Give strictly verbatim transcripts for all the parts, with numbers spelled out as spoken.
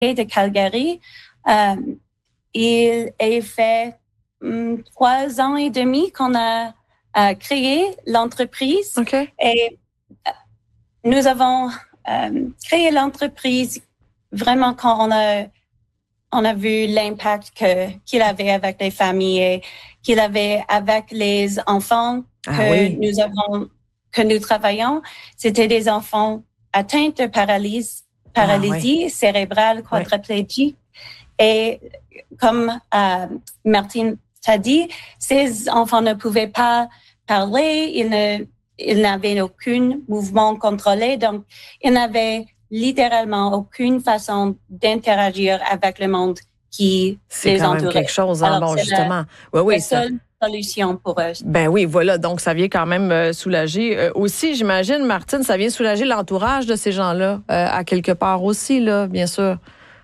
de Calgary. Euh, il a fait um, trois ans et demi qu'on a, a créé l'entreprise. Okay. Et euh, nous avons euh, créé l'entreprise vraiment quand on a, on a vu l'impact que, qu'il avait avec les familles et qu'il avait avec les enfants ah, que oui. nous avons, que nous travaillons. C'était des enfants atteints de paralysie, paralysie ah, oui. cérébrale, quadriplégique. Oui. Et comme euh, Martine t'a dit, ces enfants ne pouvaient pas parler, ils, ne, ils n'avaient aucun mouvement contrôlé, donc ils n'avaient littéralement aucune façon d'interagir avec le monde qui c'est les quand entourait. Même quelque chose, hein, Alors, bon, c'est justement. La, oui, oui, la ça... seule solution pour eux. Ben oui, voilà. Donc, ça vient quand même euh, soulager. Euh, aussi, j'imagine, Martine, ça vient soulager l'entourage de ces gens-là, euh, à quelque part aussi, là, bien sûr.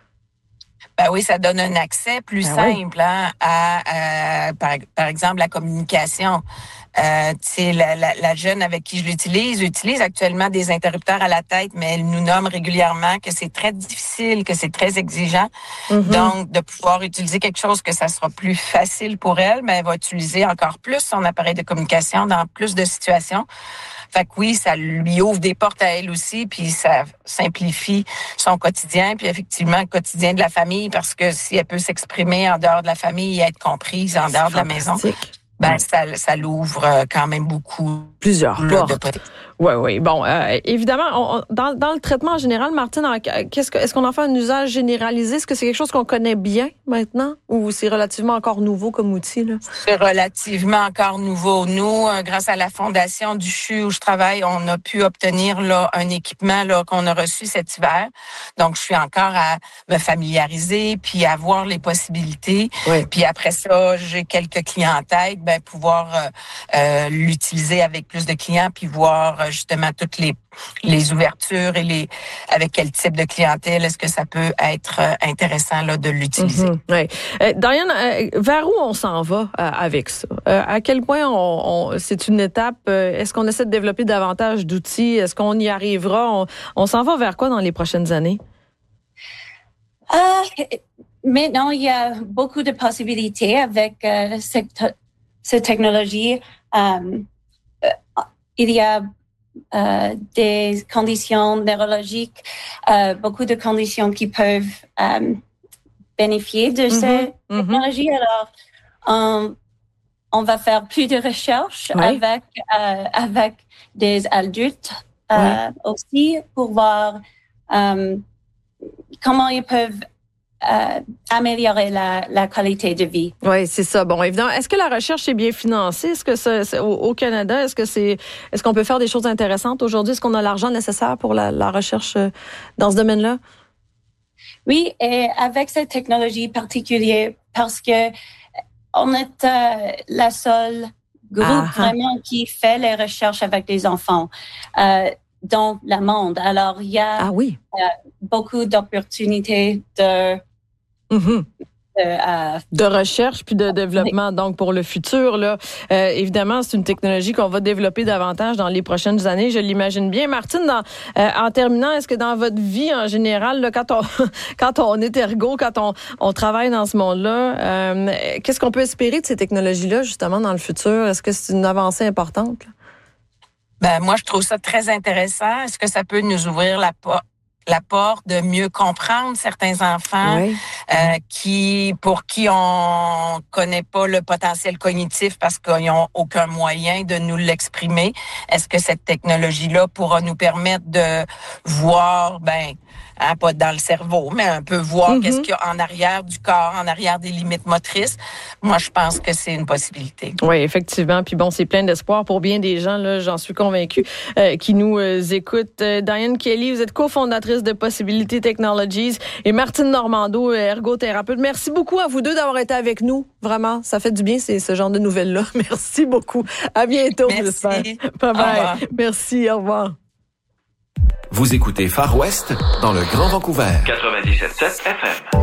Ben oui, ça donne un accès plus ben simple oui. hein, à, à par, par exemple, la communication. Euh, tu sais, la, la, la jeune avec qui je l'utilise utilise actuellement des interrupteurs à la tête, mais elle nous nomme régulièrement que c'est très difficile, que c'est très exigeant. Mm-hmm. Donc, de pouvoir utiliser quelque chose que ça sera plus facile pour elle, mais elle va utiliser encore plus son appareil de communication dans plus de situations. Fait que oui, ça lui ouvre des portes à elle aussi, puis ça simplifie son quotidien, puis effectivement le quotidien de la famille, parce que si elle peut s'exprimer en dehors de la famille et être comprise en dehors de la maison, ben ouais. ça, ça l'ouvre quand même beaucoup. Plusieurs là, portes. Oui, oui. Bon, euh, évidemment, on, dans, dans le traitement en général, Martine, qu'est-ce que, est-ce qu'on en fait un usage généralisé? Est-ce que c'est quelque chose qu'on connaît bien maintenant ou c'est relativement encore nouveau comme outil? Là? C'est relativement encore nouveau. Nous, euh, grâce à la fondation du C H U où je travaille, on a pu obtenir là, un équipement là, qu'on a reçu cet hiver. Donc, je suis encore à me familiariser puis à voir les possibilités. Oui. Puis après ça, j'ai quelques clients en tête, ben, pouvoir euh, euh, l'utiliser avec plus de clients puis voir justement toutes les les ouvertures et les avec quel type de clientèle est-ce que ça peut être intéressant là de l'utiliser. Mm-hmm, ouais. euh, Diane, euh, vers où on s'en va euh, avec ça? Euh, à quel point on, on c'est une étape? Euh, est-ce qu'on essaie de développer davantage d'outils? Est-ce qu'on y arrivera? On, on s'en va vers quoi dans les prochaines années? Euh, maintenant, il y a beaucoup de possibilités avec euh, cette, cette technologie. Euh, il y a Euh, des conditions neurologiques, euh, beaucoup de conditions qui peuvent euh, bénéficier de mm-hmm, ces mm-hmm. technologies. Alors, on, on va faire plus de recherches oui. avec euh, avec des adultes euh, oui. aussi pour voir euh, comment ils peuvent Euh, améliorer la, la qualité de vie. Oui, c'est ça. Bon, évidemment, est-ce que la recherche est bien financée? Est-ce que c'est, c'est au, au Canada, est-ce que c'est, est-ce qu'on peut faire des choses intéressantes aujourd'hui? Est-ce qu'on a l'argent nécessaire pour la, la recherche dans ce domaine-là? Oui, et avec cette technologie particulière, parce que on est euh, la seule groupe ah, vraiment qui fait les recherches avec les enfants. Euh, dans le monde. Alors, il y a ah oui. euh, beaucoup d'opportunités de, mm-hmm. de, euh, de recherche puis de développement. Oui. Donc, pour le futur, là, euh, évidemment, c'est une technologie qu'on va développer davantage dans les prochaines années. Je l'imagine bien. Martine, dans, euh, en terminant, est-ce que dans votre vie en général, là, quand on quand on est ergo, quand on, on travaille dans ce monde-là, euh, qu'est-ce qu'on peut espérer de ces technologies-là, justement, dans le futur? Est-ce que c'est une avancée importante, là? Ben moi, je trouve ça très intéressant. Est-ce que ça peut nous ouvrir la porte? la porte de mieux comprendre certains enfants oui. euh, qui pour qui on connaît pas le potentiel cognitif parce qu'ils n'ont aucun moyen de nous l'exprimer. Est-ce que cette technologie-là pourra nous permettre de voir, ben, hein, pas dans le cerveau, mais un peu voir mm-hmm. qu'est-ce qu'il y a en arrière du corps, en arrière des limites motrices? Moi, je pense que c'est une possibilité. Oui, effectivement. Puis bon, c'est plein d'espoir pour bien des gens, là, j'en suis convaincue, euh, qui nous euh, écoutent. Euh, Diane Kelly, vous êtes cofondatrice de Possibility Technologies et Martine Normando, ergothérapeute. Merci beaucoup à vous deux d'avoir été avec nous. Vraiment, ça fait du bien, c'est ce genre de nouvelles-là. Merci beaucoup. À bientôt, Merci. J'espère. Bye bye. Merci, au revoir. Vous écoutez Far West dans le Grand Vancouver. quatre-vingt-dix-sept virgule sept F M.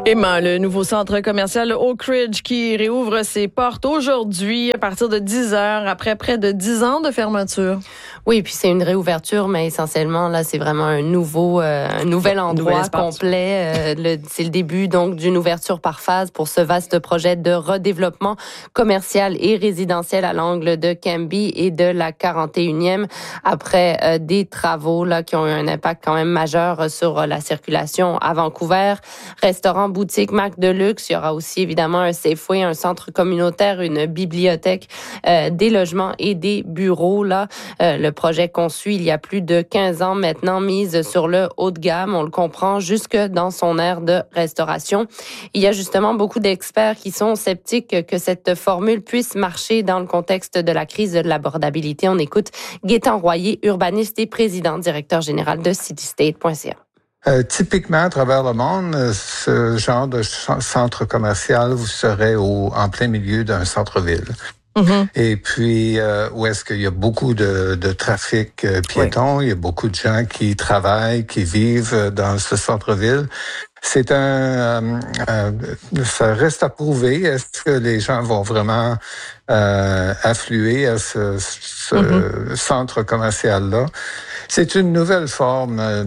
Emma, le nouveau centre commercial Oak Ridge qui réouvre ses portes aujourd'hui à partir de dix heures après près de dix ans de fermeture. Oui, puis c'est une réouverture, mais essentiellement, là, c'est vraiment un nouveau, euh, un nouvel endroit complet. Euh, le, c'est le début, donc, d'une ouverture par phase pour ce vaste projet de redéveloppement commercial et résidentiel à l'angle de Cambie et de la quarante et unième, après euh, des travaux, là, qui ont eu un impact quand même majeur sur la circulation à Vancouver. Restaurant, boutique, marque de luxe. Il y aura aussi, évidemment, un Safeway, un centre communautaire, une bibliothèque, euh, des logements et des bureaux, là. Euh, le projet conçu il y a plus de quinze ans maintenant, mise sur le haut de gamme. On le comprend jusque dans son aire de restauration. Il y a justement beaucoup d'experts qui sont sceptiques que cette formule puisse marcher dans le contexte de la crise de l'abordabilité. On écoute Gaétan Royer, urbaniste et président directeur général de citystate point c a. Euh, typiquement, à travers le monde, ce genre de centre commercial, vous serez au, en plein milieu d'un centre-ville. Mm-hmm. Et puis, euh, où est-ce qu'il y a beaucoup de, de trafic euh, piéton, oui. Il y a beaucoup de gens qui travaillent, qui vivent dans ce centre-ville. C'est un, euh, euh, ça reste à prouver. Est-ce que les gens vont vraiment euh, affluer à ce, ce mm-hmm. centre commercial-là? C'est une nouvelle forme euh,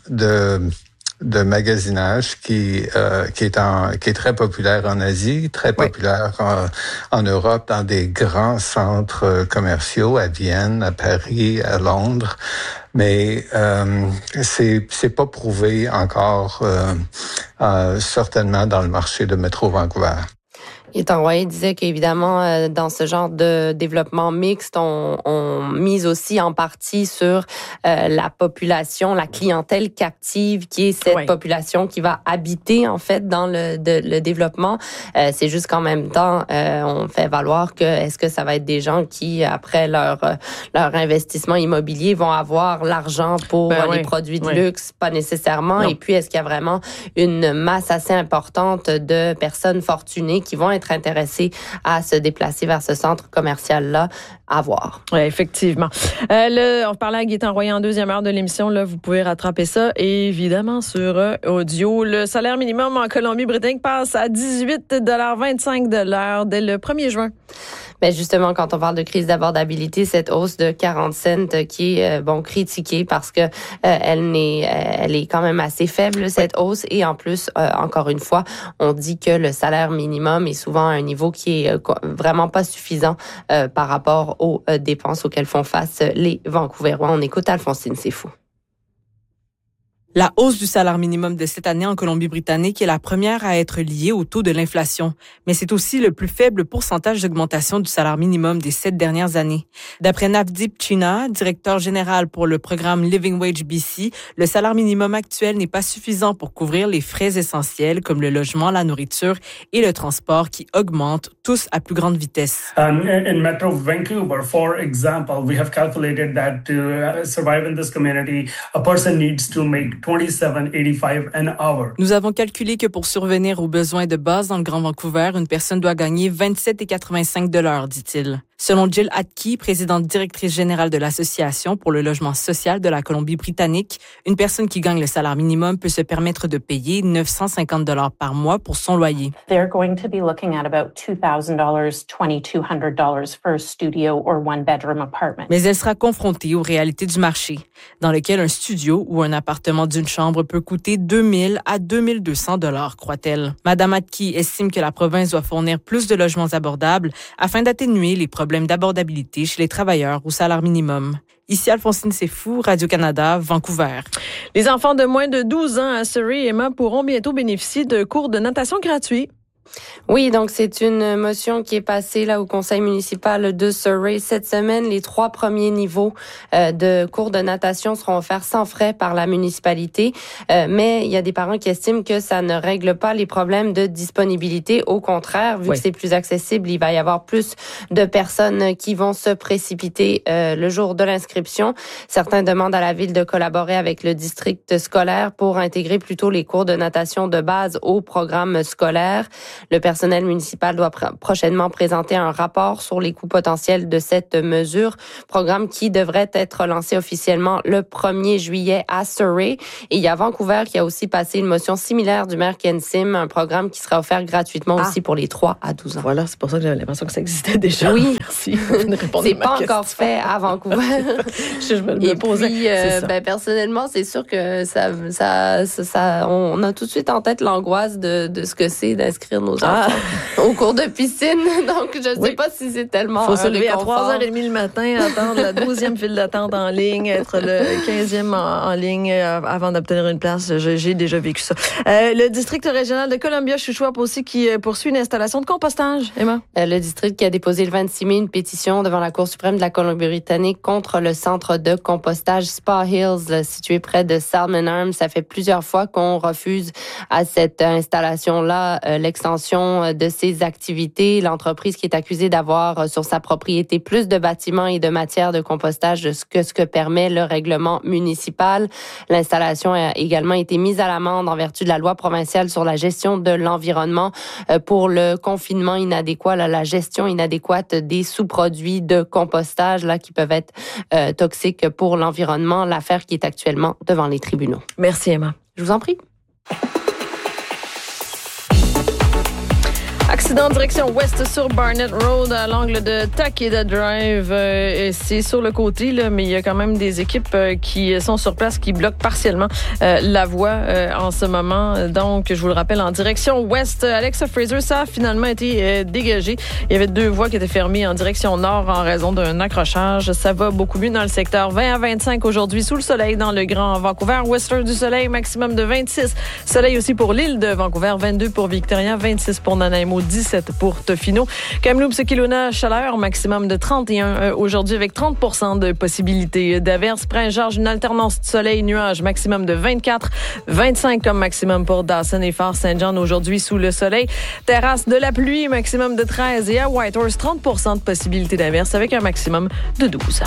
de de magasinage qui euh, qui est en qui est très populaire en Asie, très populaire oui. en, en Europe, dans des grands centres commerciaux à Vienne, à Paris, à Londres, mais euh, c'est c'est pas prouvé encore euh, euh, certainement dans le marché de Métro Vancouver. Gaétan Royer disait qu'évidemment, euh, dans ce genre de développement mixte, on, on mise aussi en partie sur euh, la population, la clientèle captive, qui est cette oui. population qui va habiter, en fait, dans le, de, le développement. Euh, c'est juste qu'en même temps, euh, on fait valoir que est-ce que ça va être des gens qui, après leur, leur investissement immobilier, vont avoir l'argent pour ben, les oui. produits de oui. luxe? Pas nécessairement. Non. Et puis, est-ce qu'il y a vraiment une masse assez importante de personnes fortunées qui vont être être intéressés à se déplacer vers ce centre commercial-là, à voir. Oui, effectivement. Euh, le, on parlait à Gaétan Royer en deuxième heure de l'émission. Là, vous pouvez rattraper ça, évidemment, sur euh, audio. Le salaire minimum en Colombie-Britannique passe à dix-huit dollars vingt-cinq de l'heure dès le premier juin. Mais justement, quand on parle de crise d'abordabilité, cette hausse de quarante cents qui est, euh, bon, critiquée parce que euh, elle n'est, euh, elle est quand même assez faible, cette oui. hausse. Et en plus, euh, encore une fois, on dit que le salaire minimum est souvent à un niveau qui est euh, vraiment pas suffisant euh, par rapport aux euh, dépenses auxquelles font face les Vancouverois. On écoute Alphonsine Seyfou. La hausse du salaire minimum de cette année en Colombie-Britannique est la première à être liée au taux de l'inflation, mais c'est aussi le plus faible pourcentage d'augmentation du salaire minimum des sept dernières années. D'après Navdeep China, directeur général pour le programme Living Wage B C, le salaire minimum actuel n'est pas suffisant pour couvrir les frais essentiels comme le logement, la nourriture et le transport qui augmentent tous à plus grande vitesse. Um, in Metro Vancouver, for example, we have calculated that to survive in this community, a person needs to make twenty-seven eighty-five an hour. Nous avons calculé que pour survenir aux besoins de base dans le Grand Vancouver, une personne doit gagner vingt-sept quatre-vingt-cinq dollars, dit-il. Selon Jill Atke, présidente directrice générale de l'Association pour le logement social de la Colombie-Britannique, une personne qui gagne le salaire minimum peut se permettre de payer neuf cent cinquante dollars par mois pour son loyer. They're going to be looking at about two thousand dollars, twenty-two hundred dollars for a studio or one bedroom apartment. Mais elle sera confrontée aux réalités du marché, dans lequel un studio ou un appartement d'une chambre peut coûter deux mille à deux mille deux cents dollars, croit-elle. Madame Atke estime que la province doit fournir plus de logements abordables afin d'atténuer les problèmes d'abordabilité chez les travailleurs au salaire minimum. Ici Alphonsine Seyfou, Radio-Canada, Vancouver. Les enfants de moins de douze ans à Surrey et Emma pourront bientôt bénéficier de cours de natation gratuits. Oui, donc c'est une motion qui est passée là au conseil municipal de Surrey cette semaine. Les trois premiers niveaux euh, de cours de natation seront offerts sans frais par la municipalité, euh, mais il y a des parents qui estiment que ça ne règle pas les problèmes de disponibilité. Au contraire, vu oui. que c'est plus accessible, il va y avoir plus de personnes qui vont se précipiter euh, le jour de l'inscription. Certains demandent à la ville de collaborer avec le district scolaire pour intégrer plutôt les cours de natation de base au programme scolaire. Le personnel municipal doit pr- prochainement présenter un rapport sur les coûts potentiels de cette mesure, programme qui devrait être lancé officiellement le premier juillet à Surrey. Et il y a Vancouver qui a aussi passé une motion similaire du maire Ken Sim, un programme qui sera offert gratuitement ah. aussi pour les trois à douze ans. Voilà, c'est pour ça que j'avais l'impression que ça existait déjà. Oui. Merci. C'est pas question. Encore fait à Vancouver. je me le Et posais. puis, euh, ben, personnellement, c'est sûr que ça, ça, ça, ça, on a tout de suite en tête l'angoisse de, de ce que c'est d'inscrire nos enfants ah. au cours de piscine. Donc, je sais oui. pas si c'est tellement Faut se lever réconfort. à trois heures trente le matin, attendre la douzième file d'attente en ligne, être le quinzième en, en ligne avant d'obtenir une place. Je, j'ai déjà vécu ça. Euh, le district régional de Columbia-Shuswap aussi qui poursuit une installation de compostage. Emma? Euh, le district qui a déposé le vingt-six mai une pétition devant la Cour suprême de la Colombie-Britannique contre le centre de compostage Spa Hills, situé près de Salmon Arm. Ça fait plusieurs fois qu'on refuse à cette installation-là euh, l'extension de ses activités. L'entreprise qui est accusée d'avoir euh, sur sa propriété plus de bâtiments et de matières de compostage que ce que permet le règlement municipal. L'installation a également été mise à l'amende en vertu de la loi provinciale sur la gestion de l'environnement euh, pour le confinement inadéquat, là, la gestion inadéquate des sous-produits de compostage là qui peuvent être euh, toxiques pour l'environnement. L'affaire qui est actuellement devant les tribunaux. Merci Emma. Je vous en prie. Accident en direction ouest sur Barnett Road à l'angle de Takeda Drive. Euh, c'est sur le côté, là, mais il y a quand même des équipes euh, qui sont sur place, qui bloquent partiellement euh, la voie euh, en ce moment. Donc, je vous le rappelle, en direction ouest, Alexa Fraser, ça a finalement été euh, dégagé. Il y avait deux voies qui étaient fermées en direction nord en raison d'un accrochage. Ça va beaucoup mieux dans le secteur vingt à vingt-cinq aujourd'hui sous le soleil dans le Grand Vancouver. Ouest du soleil, maximum de vingt-six. Soleil aussi pour l'île de Vancouver, vingt-deux pour Victoria, vingt-six pour Nanaimo, dix-sept pour Tofino. Kamloops, Kelowna, chaleur, maximum de trente et un euh, aujourd'hui avec trente pour cent de possibilité d'averse. Prince-Georges, une alternance de soleil-nuage, maximum de vingt-quatre, vingt-cinq comme maximum pour Dawson et Fort-Saint-John aujourd'hui sous le soleil. Terrasse de la pluie, maximum de treize et à Whitehorse, trente pour cent de possibilité d'averse avec un maximum de douze.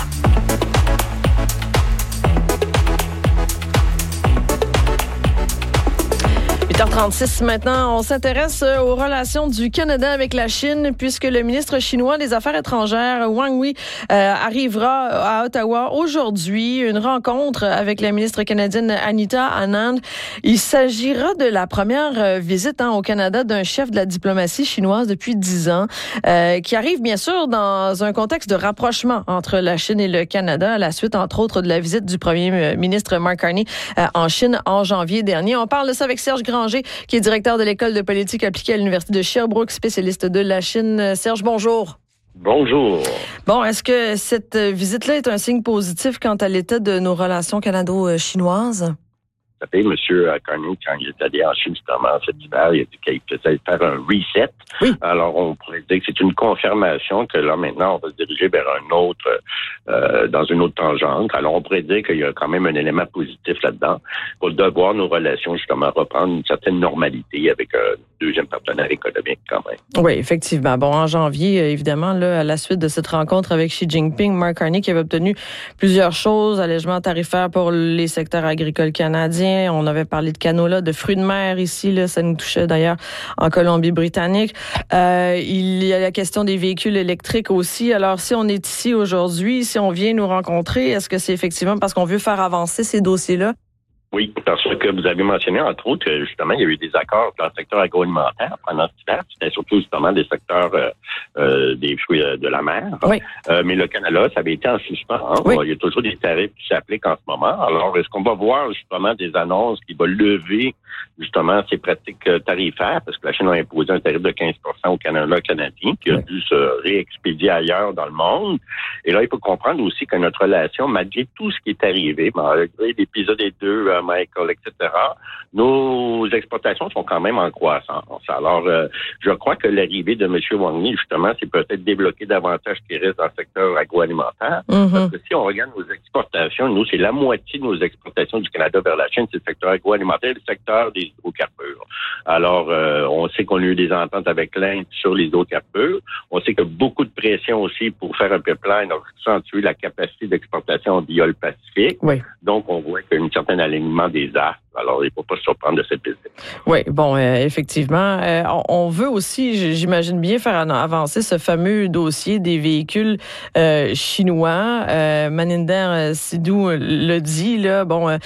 huit heures trente-six maintenant, on s'intéresse aux relations du Canada avec la Chine puisque le ministre chinois des Affaires étrangères, Wang Yi, euh, arrivera à Ottawa aujourd'hui. Une rencontre avec la ministre canadienne Anita Anand. Il s'agira de la première visite hein, au Canada d'un chef de la diplomatie chinoise depuis dix ans euh, qui arrive bien sûr dans un contexte de rapprochement entre la Chine et le Canada à la suite entre autres de la visite du premier ministre Mark Carney euh, en Chine en janvier dernier. On parle de ça avec Serge Granger, qui est directeur de l'École de politique appliquée à l'Université de Sherbrooke, spécialiste de la Chine. Serge, bonjour. Bonjour. Bon, est-ce que cette visite-là est un signe positif quant à l'état de nos relations canado-chinoises? Vous savez, M. Carney, quand il est allé en Chine justement cet hiver, il a dit qu'il faisait faire un reset. Oui. Alors, on pourrait dire que c'est une confirmation que là, maintenant, on va se diriger vers un autre, euh, dans une autre tangente. Alors, on pourrait dire qu'il y a quand même un élément positif là-dedans pour de voir nos relations, justement, reprendre une certaine normalité avec un deuxième partenaire économique quand même. Oui, effectivement. Bon, en janvier, évidemment, là, à la suite de cette rencontre avec Xi Jinping, Mark Carney qui avait obtenu plusieurs choses, allègement tarifaire pour les secteurs agricoles canadiens. On avait parlé de canola, de fruits de mer ici, là, ça nous touchait d'ailleurs en Colombie-Britannique. Euh, il y a la question des véhicules électriques aussi. Alors, si on est ici aujourd'hui, si on vient nous rencontrer, est-ce que c'est effectivement parce qu'on veut faire avancer ces dossiers-là? Oui, parce que vous avez mentionné, entre autres, que justement, il y a eu des accords dans le secteur agroalimentaire pendant cet hiver. C'était surtout justement des secteurs euh, euh, des fruits de la mer. Oui. Euh, mais le Canada, ça avait été en suspens. Hein? Oui. Il y a toujours des tarifs qui s'appliquent en ce moment. Alors, est-ce qu'on va voir justement des annonces qui vont lever justement ces pratiques tarifaires? Parce que la Chine a imposé un tarif de quinze pour cent au Canada canadien qui a oui. dû se réexpédier ailleurs dans le monde. Et là, il faut comprendre aussi que notre relation, malgré tout ce qui est arrivé, malgré l'épisode des deux, euh, Michael, et cetera, nos exportations sont quand même en croissance. Alors, euh, je crois que l'arrivée de M. Wang Yi, justement, c'est peut-être débloquer davantage ce qui reste dans le secteur agroalimentaire. Mm-hmm. Parce que si on regarde nos exportations, nous, c'est la moitié de nos exportations du Canada vers la Chine, c'est le secteur agroalimentaire, le secteur des hydrocarbures. Alors, euh, on sait qu'on a eu des ententes avec l'Inde sur les hydrocarbures. On sait que beaucoup de pression aussi pour faire un pipeline a accentué la capacité d'exportation via le Pacifique. Oui. Donc, on voit qu'il y a une certaine alignement des astres Alors, il ne faut pas se surprendre de cette visite. Oui, bon, euh, effectivement. Euh, on veut aussi, j'imagine bien, faire avancer ce fameux dossier des véhicules euh, chinois. Euh, Maninder Sidhu le dit, là, bon, euh,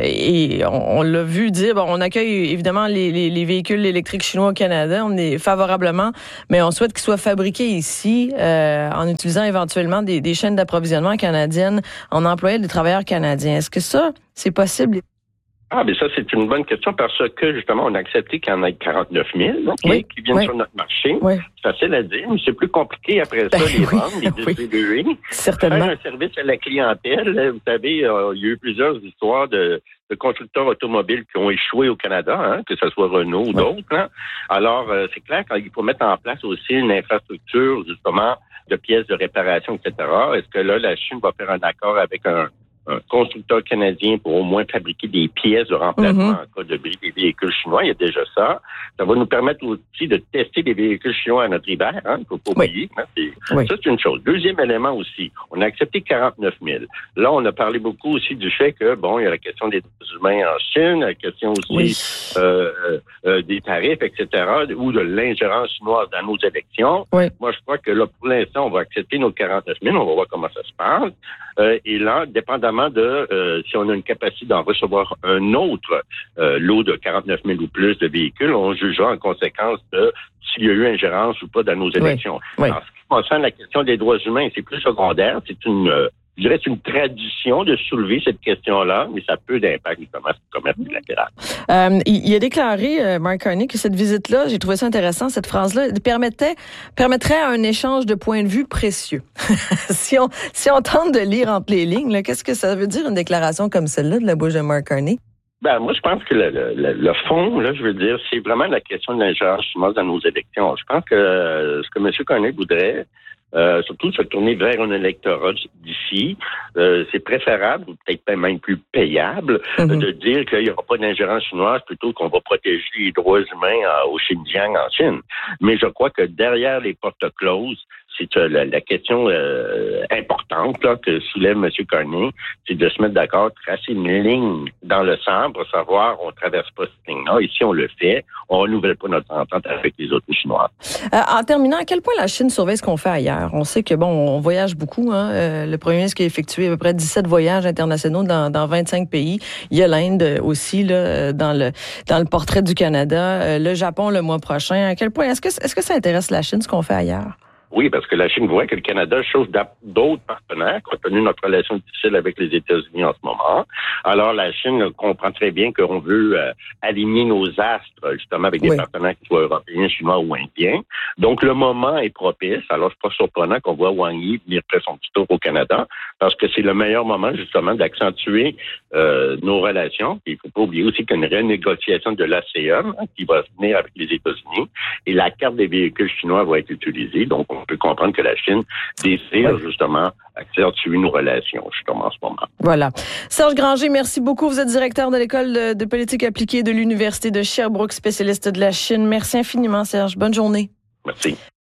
et on, on l'a vu dire, bon, on accueille évidemment les, les, les véhicules électriques chinois au Canada, on est favorablement, mais on souhaite qu'ils soient fabriqués ici euh, en utilisant éventuellement des, des chaînes d'approvisionnement canadiennes en employant des travailleurs canadiens. Est-ce que ça, c'est possible? Ah, mais ça, c'est une bonne question parce que, justement, on a accepté qu'il y en ait quarante-neuf mille donc, oui, qui, qui viennent oui. sur notre marché. Oui. C'est facile à dire, mais c'est plus compliqué après ça, ben, les oui, ventes, les distribuer. Oui, certainement. Faire un service à la clientèle. Vous savez, euh, il y a eu plusieurs histoires de, de constructeurs automobiles qui ont échoué au Canada, hein, que ce soit Renault ou oui. d'autres. Hein. Alors, euh, c'est clair qu'il faut mettre en place aussi une infrastructure, justement, de pièces de réparation, et cetera. Est-ce que là, la Chine va faire un accord avec un un constructeur canadien pour au moins fabriquer des pièces de remplacement mm-hmm. en cas de bris des véhicules chinois? Il y a déjà ça. Ça va nous permettre aussi de tester des véhicules chinois à notre hiver. Hein, il ne faut pas oublier. Oui. Hein, c'est, oui. Ça, c'est une chose. Deuxième élément aussi, on a accepté quarante-neuf mille. Là, on a parlé beaucoup aussi du fait que, bon, il y a la question des droits humains en Chine, la question aussi oui. euh, euh, des tarifs, et cetera, ou de l'ingérence chinoise dans nos élections. Oui. Moi, je crois que là, pour l'instant, on va accepter nos quarante-neuf mille. On va voir comment ça se passe. Euh, et là, dépendamment de euh, si on a une capacité d'en recevoir un autre euh, lot de quarante-neuf mille ou plus de véhicules, on jugera en conséquence de s'il y a eu ingérence ou pas dans nos élections. Oui. Oui. En ce qui concerne la question des droits humains, c'est plus secondaire. C'est une, euh, je dirais, c'est une tradition de soulever cette question-là, mais ça peut d'impact justement sur le commerce bilatéral. Euh, il a déclaré, euh, Mark Carney, que cette visite-là, j'ai trouvé ça intéressant, cette phrase-là, permettait, permettrait un échange de points de vue précieux. si on, si on tente de lire entre les lignes, là, qu'est-ce que ça veut dire une déclaration comme celle-là de la bouche de Mark Carney? Ben, moi, je pense que le, le, le fond, là, je veux dire, c'est vraiment la question de l'ingérence chinoise dans nos élections. Je pense que euh, ce que M. Carney voudrait, Euh, surtout se tourner vers un électorat d'ici, euh, c'est préférable, ou peut-être même plus payable, mm-hmm. euh, de dire qu'il n'y aura pas d'ingérence chinoise plutôt qu'on va protéger les droits humains euh, au Xinjiang en Chine. Mais je crois que derrière les portes closes, c'est euh, la, la question euh, importante là, que soulève M. Carney, c'est de se mettre d'accord, tracer une ligne dans le sang pour savoir on ne traverse pas cette ligne-là. Et si on le fait, on ne renouvelle pas notre entente avec les autres Chinois. Euh, en terminant, à quel point la Chine surveille ce qu'on fait ailleurs? On sait que, bon, on voyage beaucoup. Hein? Euh, le premier ministre qui a effectué à peu près dix-sept voyages internationaux dans, dans vingt-cinq pays. Il y a l'Inde aussi là, dans, le, dans le portrait du Canada. Euh, le Japon le mois prochain. À quel point? Est-ce que, est-ce que ça intéresse la Chine, ce qu'on fait ailleurs? Oui, parce que la Chine voit que le Canada chauffe d'autres partenaires, compte tenu de notre relation difficile avec les États-Unis en ce moment. Alors, la Chine comprend très bien qu'on veut euh, aligner nos astres, justement, avec des oui. partenaires qui soient européens, chinois ou indiens. Donc, le moment est propice. Alors, c'est pas surprenant qu'on voit Wang Yi venir faire son petit tour au Canada, parce que c'est le meilleur moment, justement, d'accentuer euh, nos relations. Il faut pas oublier aussi qu'il y a une renégociation de l'A C E M hein, qui va venir avec les États-Unis, et la carte des véhicules chinois va être utilisée. Donc, on peut comprendre que la Chine désire oui. justement accentuer nos relations justement en ce moment. Voilà. Serge Granger, merci beaucoup. Vous êtes directeur de l'École de, de politique appliquée de l'Université de Sherbrooke, spécialiste de la Chine. Merci infiniment, Serge. Bonne journée. Merci.